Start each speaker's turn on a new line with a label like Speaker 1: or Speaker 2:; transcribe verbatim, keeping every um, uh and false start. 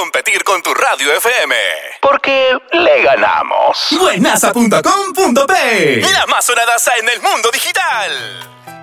Speaker 1: competir con tu radio F M. Porque le ganamos.
Speaker 2: Buenaza punto com punto pe.
Speaker 1: La más sonadaza en el mundo digital.